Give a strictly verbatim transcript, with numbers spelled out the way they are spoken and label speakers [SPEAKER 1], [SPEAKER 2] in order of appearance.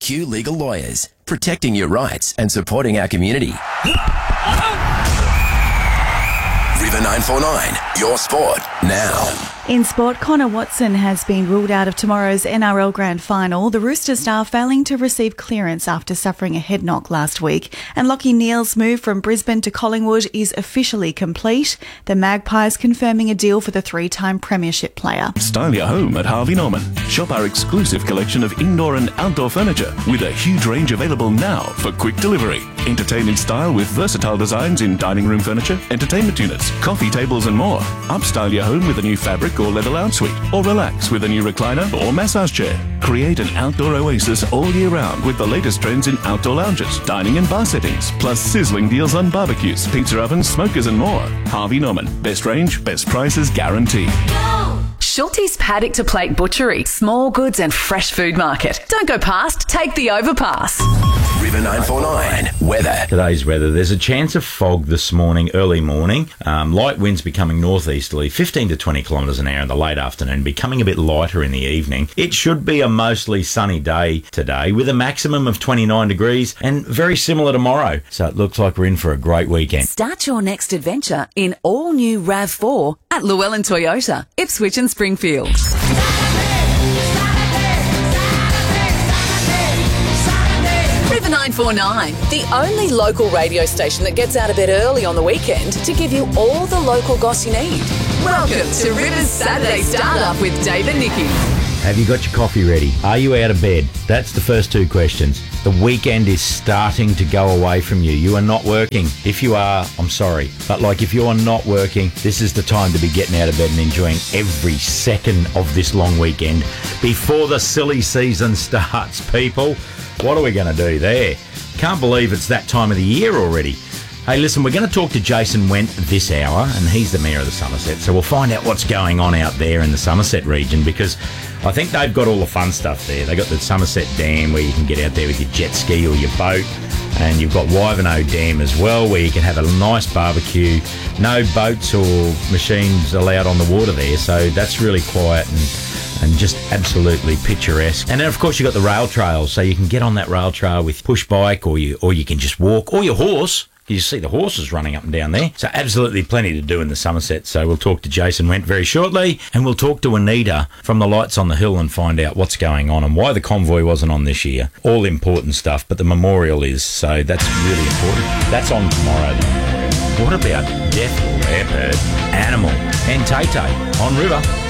[SPEAKER 1] Q Legal Lawyers, protecting your rights and supporting our community. River nine four nine, your sport now.
[SPEAKER 2] In sport, Connor Watson has been ruled out of tomorrow's N R L Grand Final. The Rooster star failing to receive clearance after suffering a head knock last week. And Lachie Neale's move from Brisbane to Collingwood is officially complete. The Magpies confirming a deal for the three-time premiership player.
[SPEAKER 3] Style your home at Harvey Norman. Shop our exclusive collection of indoor and outdoor furniture with a huge range available now for quick delivery. Entertain in style with versatile designs in dining room furniture, entertainment units, coffee tables and more. Upstyle your home with a new fabric or leather lounge suite, or relax with a new recliner or massage chair. Create an outdoor oasis all year round with the latest trends in outdoor lounges, dining and bar settings, plus sizzling deals on barbecues, pizza ovens, smokers and more. Harvey Norman. Best range, best prices guaranteed.
[SPEAKER 4] Schulte's Paddock to Plate Butchery, small goods and fresh food market. Don't go past, take the overpass.
[SPEAKER 1] River nine four nine, weather.
[SPEAKER 5] Today's weather, there's a chance of fog this morning, early morning. Um, light winds becoming northeasterly, fifteen to twenty kilometres an hour in the late afternoon, becoming a bit lighter in the evening. It should be a mostly sunny day today with a maximum of twenty-nine degrees and very similar tomorrow. So it looks like we're in for a great weekend.
[SPEAKER 4] Start your next adventure in all new RAV four at Llewellyn Toyota, Ipswich and Springfield. River nine four nine, the only local radio station that gets out a bit early on the weekend to give you all the local goss you need. Welcome to River's Saturday Startup with Dave and Nikki.
[SPEAKER 5] Have you got your coffee ready? Are you out of bed? That's the first two questions. The weekend is starting to go away from you. You are not working. If you are, I'm sorry. But like if you're not working, this is the time to be getting out of bed and enjoying every second of this long weekend before the silly season starts, people. What are we going to do there? Can't believe it's that time of the year already. Hey, listen, we're going to talk to Jason Wendt this hour, and he's the Mayor of the Somerset, so we'll find out what's going on out there in the Somerset region, because I think they've got all the fun stuff there. They've got the Somerset Dam where you can get out there with your jet ski or your boat, and you've got Wivenhoe Dam as well where you can have a nice barbecue. No boats or machines allowed on the water there, so that's really quiet and and just absolutely picturesque. And then, of course, you've got the rail trails, so you can get on that rail trail with push bike, or you or you can just walk, or your horse. You see the horses running up and down there. So absolutely plenty to do in the Somerset. So we'll talk to Jason Wendt very shortly, and we'll talk to Anita from the Lights on the Hill and find out what's going on and why the convoy wasn't on this year. All important stuff, but the memorial is, so that's really important. That's on tomorrow, the memorial. What about Death Leopard, Animal, and Tay Tay on River?